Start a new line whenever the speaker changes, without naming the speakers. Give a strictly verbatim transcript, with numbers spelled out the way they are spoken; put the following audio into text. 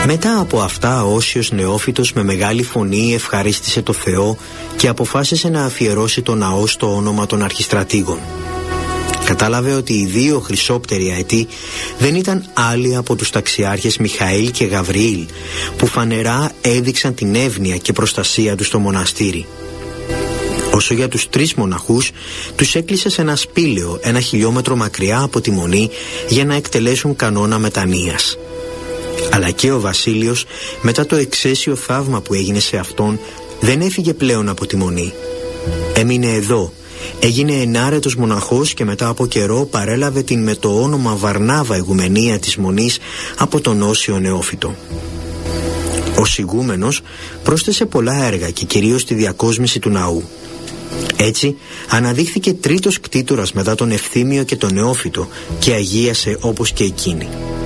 Μετά από αυτά, ο Όσιος νεόφυτος με μεγάλη φωνή ευχαρίστησε το Θεό και αποφάσισε να αφιερώσει το ναό στο όνομα των αρχιστρατήγων. Κατάλαβε ότι οι δύο χρυσόπτεροι αετοί δεν ήταν άλλοι από τους ταξιάρχες Μιχαήλ και Γαβριήλ, που φανερά έδειξαν την εύνοια και προστασία τους στο μοναστήρι. Όσο για τους τρεις μοναχούς, τους έκλεισε σε ένα σπήλαιο ένα χιλιόμετρο μακριά από τη Μονή για να εκτελέσουν κανόνα μετανοίας. Αλλά και ο Βασίλειος, μετά το εξαίσιο θαύμα που έγινε σε αυτόν, δεν έφυγε πλέον από τη Μονή. Έμεινε εδώ, έγινε ενάρετος μοναχός και μετά από καιρό παρέλαβε την με το όνομα Βαρνάβα ηγουμενία της Μονής από τον Όσιο νεόφυτο. Ως ηγούμενος πρόσθεσε πολλά έργα και κυρίως τη διακόσμηση του ναού. Έτσι αναδείχθηκε τρίτος κτήτορας μετά τον Ευθύμιο και τον Νεόφυτο και αγίασε όπως και εκείνοι.